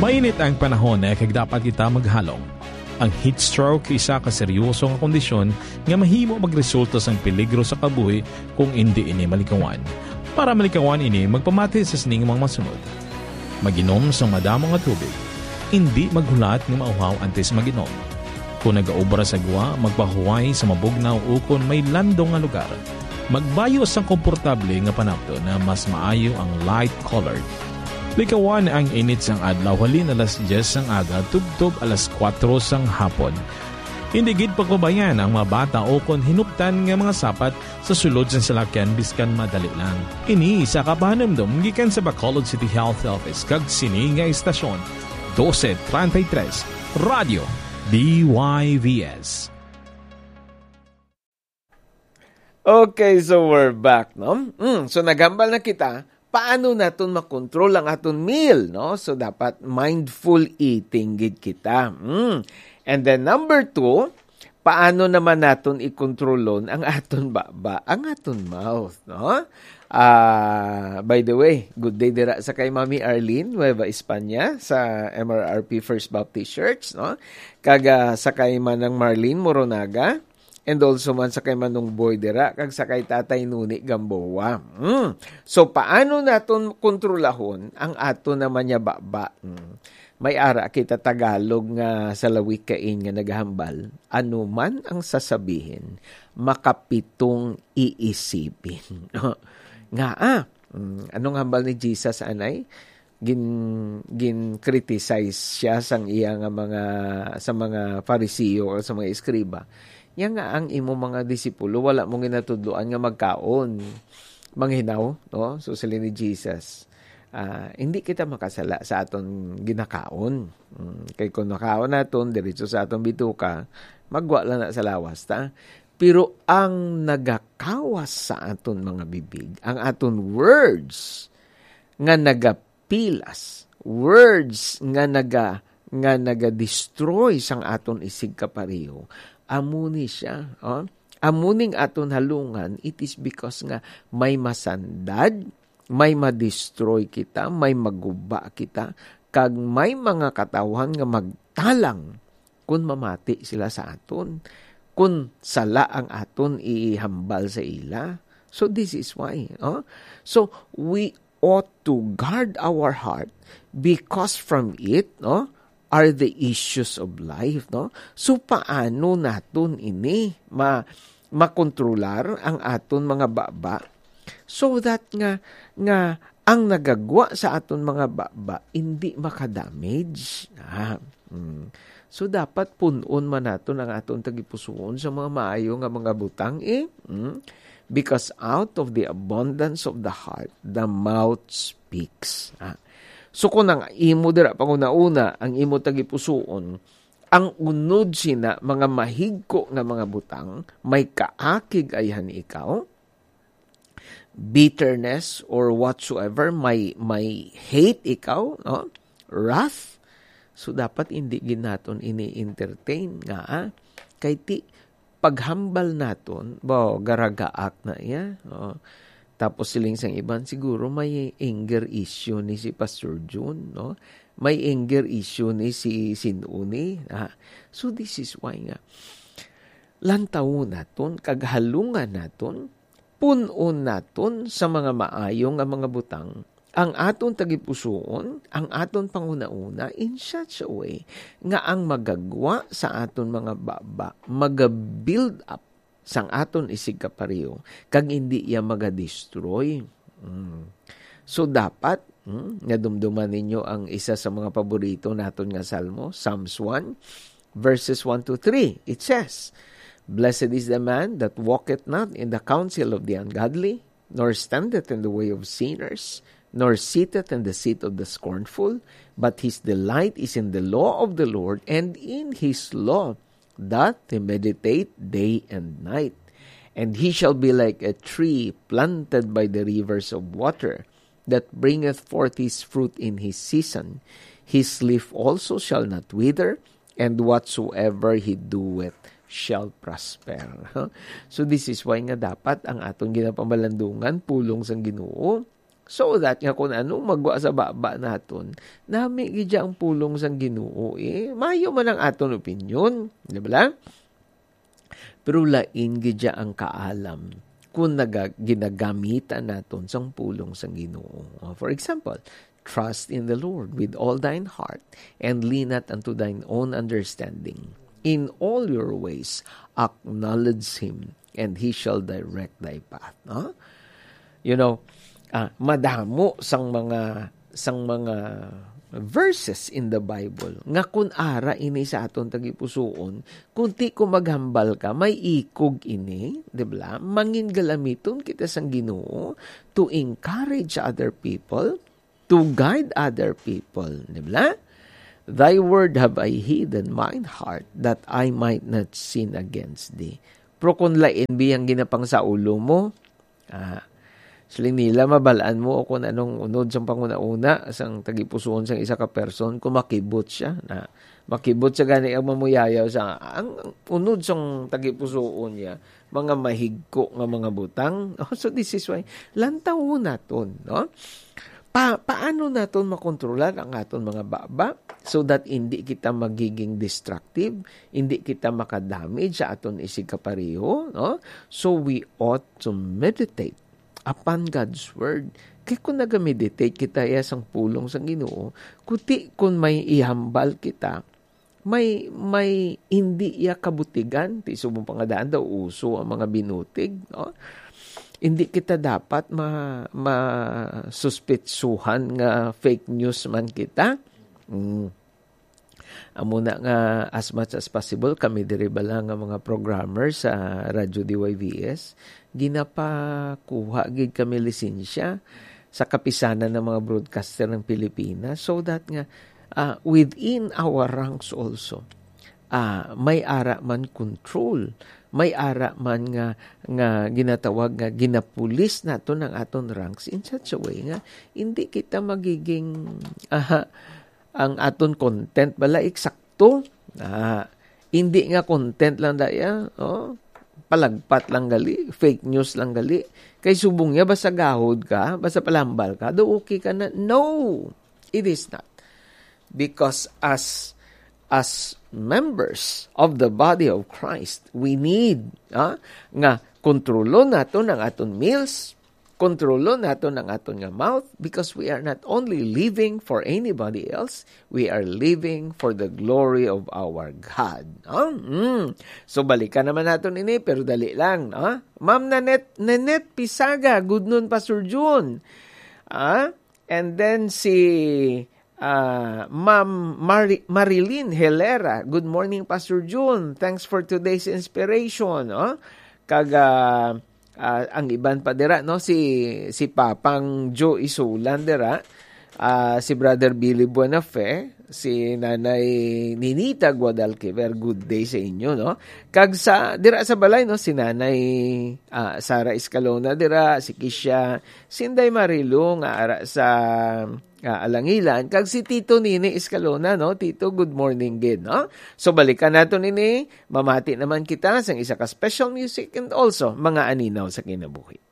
Mainit ang panahon na kag dapat kita maghalong. Ang heat stroke isa ka seryosong kondisyon nga mahimo magresulta sang peligro sa kabuhi kung hindi ini malikawan. Para malikawan ini, magpamati sa sining mga masunod. Maginom sa madamong nga tubig. Hindi maghulat ng mauhaw antes maginom. Kung nag-aubra sa gwa, magpahuway sa mabugnaw o kung may landong nga lugar. Magbayo sang komportable nga panapto na mas maayo ang light-colored. Likawan ang init sang adlaw halin alas 10 sang aga tubtob alas 4 sang hapon. Hindi gid pagbabayan ang mga bata o kung hinuptan nga mga sapat sa sulod sang salakyan biskan madali lang. Ini sa kapahanamdom gikan sa Bacolod City Health Office kag sini nga istasyon 1233 Radio DYVS. Okay, so we're back, no? So nagambal na kita, paano naton makontrol ang aton meal, no? So dapat mindful eating gid kita. And then number 2, paano naman naton ikontrolon ang aton baba, ang aton mouth, no? By the way, good day dira sa kay Mami Arlene, Nueva España, sa MRRP First Baptist Church, no? Kaga sa kay manang Marlene Moronaga, and also man sa kay manong Boy dira, kag sa kay Tatay Nuni Gamboa. So, paano naton kontrolahon ang ato naman niya baba? May ara kita Tagalog nga sa lawik kain nga naghambal, ano man ang sasabihin, makapitong iisipin. Nga anong hambal ni Jesus anay? Gin-criticize siya sang iya nga sa mga Pariseo o sa mga eskriba. Yan nga ang imo mga disipulo, wala mong ginatudloan nga magkaon. Manghinaw, no? So sila ni Jesus. Hindi kita makasala sa aton ginakaon. Kay kung nakaon naton, diretso sa aton bituka, magwa lang na sa lawas, ta? Pero ang nagakawas sa aton mga bibig, ang aton words nga nagapilas, words nga naga-destroy sang aton isig kapareho, amuni siya. Amuning aton halungan, it is because nga may masandad, may madestroy kita, may maguba kita, kag may mga katawhan nga magtalang kung mamati sila sa aton. Kung sala ang aton ihambal sa ila. So this is why. So we ought to guard our heart because from it are the issues of life. So paano naton ini makontrolar ang aton mga baba so that nga ang nagagwa sa aton mga baba hindi makadamage. So, dapat punon man nato ang aton tagipusoon sa mga maayo nga mga butang because out of the abundance of the heart, the mouth speaks. So, kung ang imo dira panguna-una, ang imo tagipusoon, ang unod sina mga mahigko nga mga butang, may kaakig ayhan ikaw, bitterness or whatsoever, may hate ikaw, no? Wrath. So, dapat hindi ginaton ini-entertain nga. Kay ti, paghambal naton, garagaak na iya. Tapos siling sang iban, siguro may anger issue ni si Pastor June. No? May anger issue ni si Sinuni. So, this is why nga. Lantaw naton, kaghalungan naton, punon naton sa mga maayo nga mga butang, ang aton tagipusoon, ang aton panguna-una in such a way nga ang magagwa sa aton mga baba, mag-build up sang aton isig kapareho, kag hindi iya maga-destroy. So dapat, nga dumduman ninyo ang isa sa mga paborito naton nga salmo, Psalms 1, verses 1 to 3. It says, "Blessed is the man that walketh not in the counsel of the ungodly, nor standeth in the way of sinners, nor sitteth in the seat of the scornful, but his delight is in the law of the Lord, and in his law doth he meditate day and night. And he shall be like a tree planted by the rivers of water, that bringeth forth his fruit in his season. His leaf also shall not wither, and whatsoever he doeth shall prosper." So this is why nga dapat ang atong ginapamalandungan, pulong sang Ginoo, So that nga kung anong magwa sa baba naton, nami gidya ang pulong sang Ginoo mayo man ang aton opinyon, di ba? Pero lain gidya ang kaalam kung ginagamitan naton sang pulong sang Ginoo. For example, trust in the Lord with all thine heart and lean not unto thine own understanding. In all your ways acknowledge Him and He shall direct thy path. No? Madamo sang mga verses in the Bible nga kun ara ini sa aton tagipusoon, kunti ko maghambal ka, may ikog ini, di ba? Mangin galamiton kita sang Ginoo to encourage other people, to guide other people, di ba? Thy word have I hid in mine heart that I might not sin against thee. Pero kung lain biyang ginapang sa ulo mo, nila mabalaan mo o kung anong unod sa panguna-una sang tagipusoon sang isa ka person, kung makibot siya na makibot siya gani ang mamuyayaw sa ang unod sang tagipusoon niya mga mahigko nga mga butang. So this is why lantaw naton, no? Paano naton makontrolan ang aton mga baba so that hindi kita magiging destructive, hindi kita makadamage sa aton isig kapareho, no? So we ought to meditate upon God's Word. Kaya kung nagameditate kita sang pulong sang Ginoo, kuti kung may ihambal kita, may hindi iya kabutigan, ti subong pangadaan daw uso ang mga binutig, no? Hindi kita dapat masuspitsuhan nga fake news man kita. Amo na nga as much as possible kami diri bala nga mga programmers sa Radyo DYVS ginapakuha gid kami lisensya sa kapisanan ng mga broadcaster ng Pilipinas so that nga within our ranks also may ara man control, may ara man nga ginatawag nga ginapulis nato ng aton ranks in such a way nga hindi kita magiging ang aton content bala eksakto. Hindi nga content lang daya, palagpat lang gali, fake news lang gali. Kay subong niya basta gahod ka, basta palambal ka, do okay ka na. No, it is not. Because as members of the body of Christ, we need nga kontrolo nato ng aton meals, kontrolo nato ng aton nga mouth, because we are not only living for anybody else, we are living for the glory of our God. So balikan naman nato ini, pero dali lang. Ma'am Nanette Pisaga, good noon Pastor June. And then si Ma'am Marilyn Helera, good morning Pastor June. Thanks for today's inspiration. Ang iban pa dira, no, si Papang Joe Isulan dira, si Brother Billy Buenafe, si Nanay Ninita Guadalquivir, good day sa inyo, no. Kag sa dira sa balay, no, si Nanay Sara Escalona dira, si Kisha Sinday Marilu nga ara sa Alangilan, kag si Tito Nini Escalona, no? Tito, good morning gid, no? So balikan nato nini, mamati naman kita sa isa ka special music and also mga aninaw sa kinabuhi.